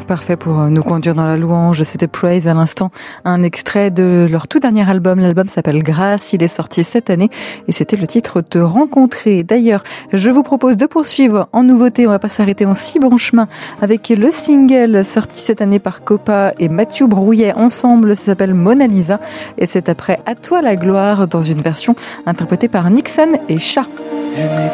Parfait pour nous conduire dans la louange. C'était Praise à l'instant, un extrait de leur tout dernier album. L'album s'appelle Grâce, il est sorti cette année et c'était le titre Te rencontrer. D'ailleurs, je vous propose de poursuivre en nouveauté. On va pas s'arrêter en si bon chemin avec le single sorti cette année par Copa et Mathieu Brouillet ensemble. Ça s'appelle Mona Lisa et c'est après À toi la gloire dans une version interprétée par Nixon et Chat. Je n'ai